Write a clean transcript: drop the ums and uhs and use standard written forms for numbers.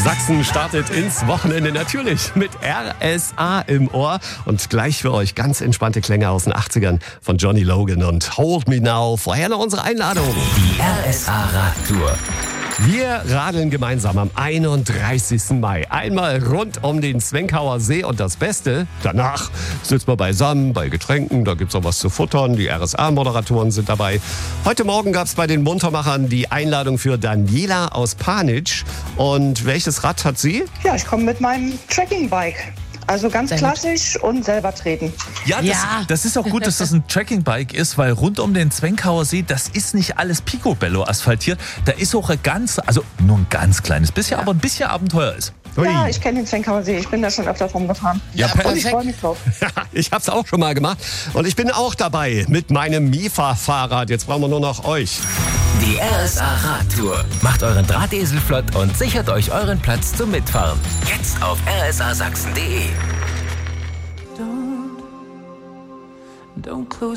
Sachsen startet ins Wochenende natürlich mit RSA im Ohr. Und gleich für euch ganz entspannte Klänge aus den 80ern von Johnny Logan und Hold Me Now. Vorher noch unsere Einladung. Die RSA-Radtour. Wir radeln gemeinsam am 31. Mai einmal rund um den Zwenkauer See und das Beste, danach sitzt man beisammen bei Getränken, da gibt's auch was zu futtern, die RSA-Moderatoren sind dabei. Heute Morgen gab's bei den Muntermachern die Einladung für Daniela aus Panitsch. Und welches Rad hat sie? Ja, ich komme mit meinem Trekkingbike. Also ganz klassisch und selber treten. Ja, das ist auch gut, dass das ein Trekkingbike ist, weil rund um den Zwenkauer See, das ist nicht alles Picobello asphaltiert. Da ist auch nur ein ganz kleines bisschen, aber ein bisschen Abenteuer ist. Hui. Ja, ich kenne den Zwenkauer See. Ich bin da schon öfter rumgefahren. Ja, und ich freue mich drauf. Ich hab's auch schon mal gemacht und ich bin auch dabei mit meinem Mifa-Fahrrad. Jetzt brauchen wir nur noch euch. Die RSA-Radtour. Macht euren Drahtesel flott und sichert euch euren Platz zum Mitfahren. Jetzt auf rsasachsen.de. Don't close